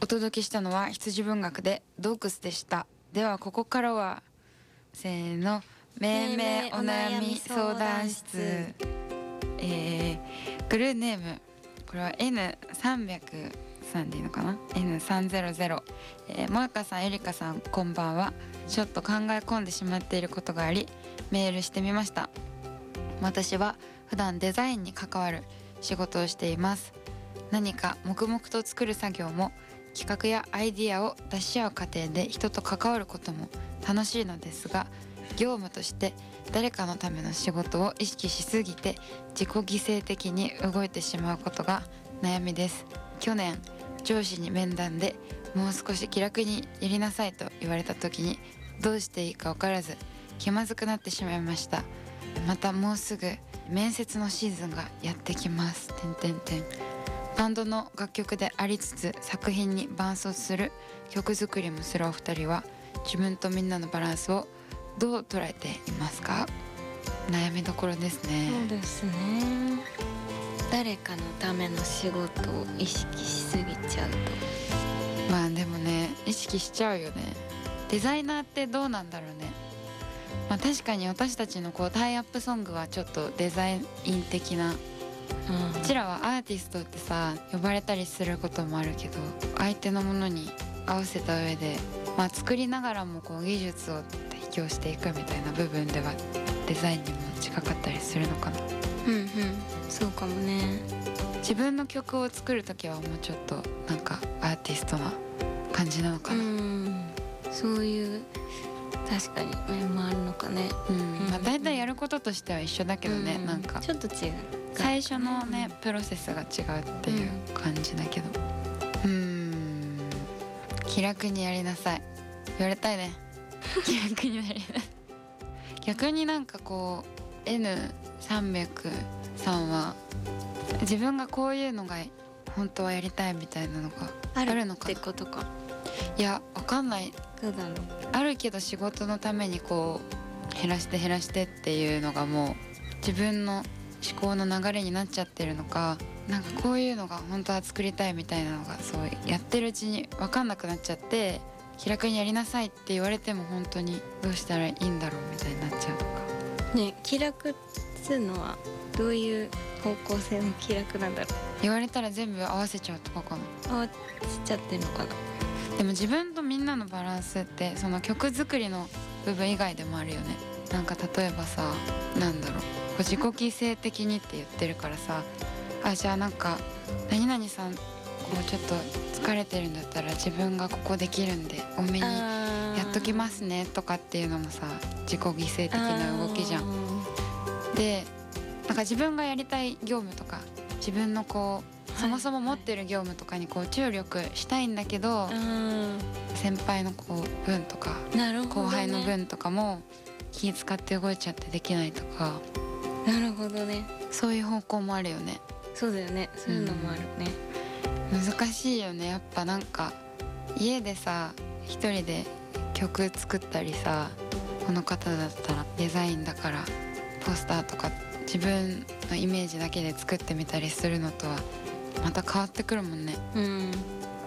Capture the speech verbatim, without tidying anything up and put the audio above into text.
お届けしたのは羊文学でドークスでした。ではここからはせーの、めいめいお悩み相談室。えー、グルーネーム、これは エヌさんびゃく さんでいいのかな、 エヌさんぜろぜろ、えー、もやかさん、えりかさん、こんばんは。ちょっと考え込んでしまっていることがありメールしてみました。私は普段デザインに関わる仕事をしています。何か黙々と作る作業も企画やアイディアを出し合う過程で人と関わることも楽しいのですが、業務として誰かのための仕事を意識しすぎて自己犠牲的に動いてしまうことが悩みです。去年上司に面談でもう少し気楽にやりなさいと言われた時にどうしていいか分からず気まずくなってしまいました。またもうすぐ面接のシーズンがやってきます。てんてんてん。バンドの楽曲でありつつ作品に伴走する曲作りもするお二人は自分とみんなのバランスをどう捉えていますか？悩みどころですね。 そうですね。誰かのための仕事を意識しすぎちゃうと、 まあでもね、意識しちゃうよね。デザイナーってどうなんだろうね。まあ確かに私たちのこうタイアップソングはちょっとデザイン的な、 うん、 うちらはアーティストってさ呼ばれたりすることもあるけど、相手のものに合わせた上で、まあ、作りながらもこう技術を提供していくみたいな部分ではデザインにも近かったりするのかな。 うんうん、そうかもね。 自分の曲を作るときはもうちょっとなんかアーティストな感じなのかな。 うん、そういう確かに面もあるのかね。 うん、まあ、だいたいやることとしては一緒だけどね、 うん、 なんかちょっと違う。 最初のね、うん、プロセスが違うっていう感じだけど、うーん、気楽にやりなさい言われたいね。気楽になりなさい。逆になんかこう エヌさんびゃく さんは自分がこういうのが本当はやりたいみたいなのがあるのかな。 ってことか。 いや、わかんない。 どうだろう。 あるけど仕事のためにこう減らして減らしてっていうのがもう自分の思考の流れになっちゃってるのか、なんかこういうのが本当は作りたいみたいなのがそうやってるうちに分かんなくなっちゃって、気楽にやりなさいって言われても本当にどうしたらいいんだろうみたいになっちゃうとかね。気楽っつうのはどういう方向性の気楽なんだろう。 言われたら全部合わせちゃうとかかな。 合わせちゃってるのかな。 でも自分とみんなのバランスってその曲作りの部分以外でもあるよね。なんか例えばさ、なんだろう、こう自己犠牲的にって言ってるからさ、あ、じゃあなんか何々さんこうちょっと疲れてるんだったら自分がここできるんで多めにやっときますねとかっていうのもさ、自己犠牲的な動きじゃん。で、なんか自分がやりたい業務とか自分のこうそもそも持ってる業務とかにこう注力したいんだけど、先輩のこう分とか、 なるほどね、 後輩の分とかも気使って動いちゃってできないとか。 なるほどね。 そういう方向もあるよね。 そうだよね。そういうのもあるね。 うん、難しいよね。やっぱなんか家でさ一人で曲作ったりさ、この方だったらデザインだからポスターとか自分のイメージだけで作ってみたりするのとはまた変わってくるもんね。 うん。